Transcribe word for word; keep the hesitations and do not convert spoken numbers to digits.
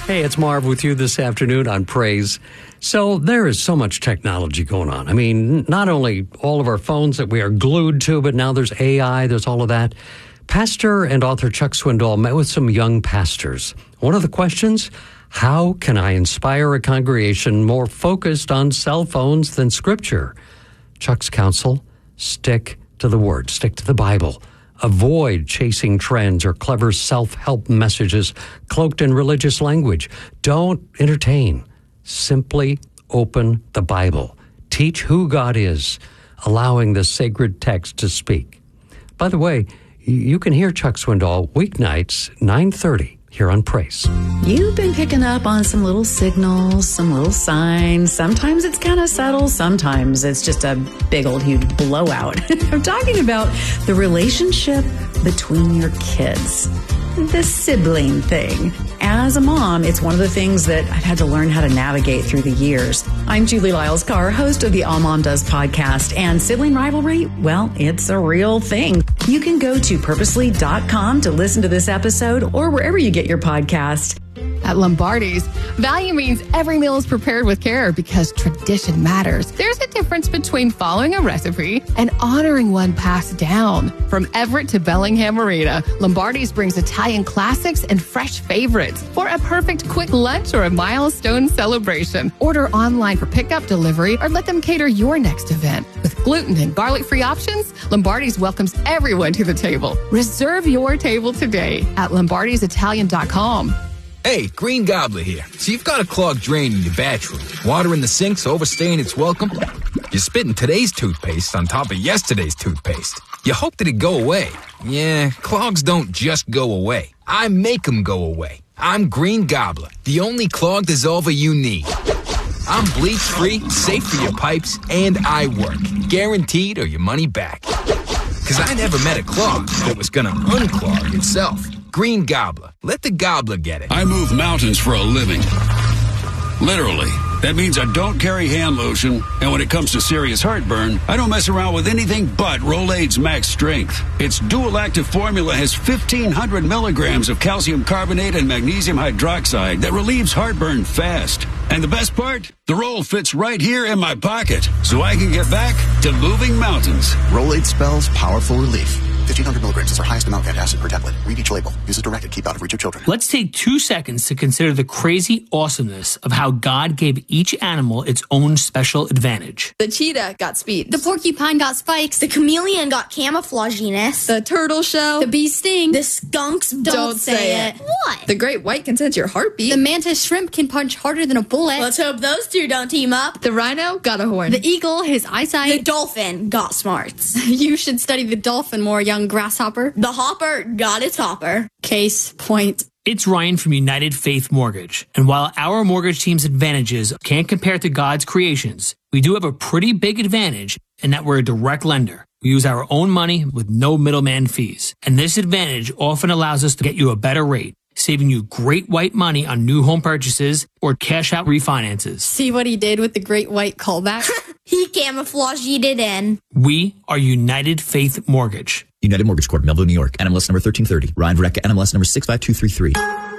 Hey, it's Marv with you this afternoon on Praise. So there is so much technology going on. I mean, not only all of our phones that we are glued to, but now there's A I, there's all of that. Pastor and author Chuck Swindoll met with some young pastors. One of the questions, how can I inspire a congregation more focused on cell phones than Scripture? Chuck's counsel, stick to the Word, stick to the Bible. Avoid chasing trends or clever self-help messages cloaked in religious language. Don't entertain. Simply open the Bible. Teach who God is, allowing the sacred text to speak. By the way, you can hear Chuck Swindoll weeknights, nine thirty, here on Praise. You've been picking up on some little signals, some little signs. Sometimes it's kind of subtle. Sometimes it's just a big old huge blowout. I'm talking about the relationship between your kids. The sibling thing. As a mom, it's one of the things that I've had to learn how to navigate through the years. I'm Julie Lyles-Carr, host of the All Mom Does podcast, and sibling rivalry, well, it's a real thing. You can go to purposely dot com to listen to this episode or wherever you get your podcast. At Lombardi's, value means every meal is prepared with care because tradition matters. There's a difference between following a recipe and honoring one passed down. From Everett to Bellingham Marina, Lombardi's brings Italian classics and fresh favorites for a perfect quick lunch or a milestone celebration. Order online for pickup, delivery, or let them cater your next event. With gluten and garlic-free options, Lombardi's welcomes everyone to the table. Reserve your table today at lombardis italian dot com. Hey, Green Gobbler here. So you've got a clogged drain in your bathroom. Water in the sink's overstaying its welcome. You're spitting today's toothpaste on top of yesterday's toothpaste. You hope that it'd go away. Yeah, clogs don't just go away. I make them go away. I'm Green Gobbler, the only clog dissolver you need. I'm bleach-free, safe for your pipes, and I work. Guaranteed or your money back. Because I never met a clog that was gonna unclog itself. Green Gobbler. Let the gobbler get it. I move mountains for a living. Literally. That means I don't carry hand lotion, and when it comes to serious heartburn, I don't mess around with anything but Rolaids Max Strength. Its dual-active formula has fifteen hundred milligrams of calcium carbonate and magnesium hydroxide that relieves heartburn fast. And the best part? The roll fits right here in my pocket, so I can get back to moving mountains. Rolaids spells powerful relief. fifteen hundred milligrams is our highest amount of antacid per tablet. Read each label. Use as directed. Keep out of reach of children. Let's take two seconds to consider the crazy awesomeness of how God gave each animal its own special advantage. The cheetah got speed. The porcupine got spikes. The chameleon got camouflaginess. The turtle shell. The bee sting. The skunks don't, don't say, say it. it. What? The great white can sense your heartbeat. The mantis shrimp can punch harder than a bullet. Let's hope those two don't team up. The rhino got a horn. The eagle, his eyesight. The dolphin got smarts. You should study the dolphin more, young grasshopper. The hopper got its hopper. Case point. It's Ryan from United Faith Mortgage. And while our mortgage team's advantages can't compare to God's creations, we do have a pretty big advantage in that we're a direct lender. We use our own money with no middleman fees. And this advantage often allows us to get you a better rate, saving you great white money on new home purchases or cash out refinances. See what he did with the great white callback? He camouflaged it in. We are United Faith Mortgage. United Mortgage Corp, Melville, New York. N M L S number thirteen thirty. Ryan Varecka, N M L S number six five two three three.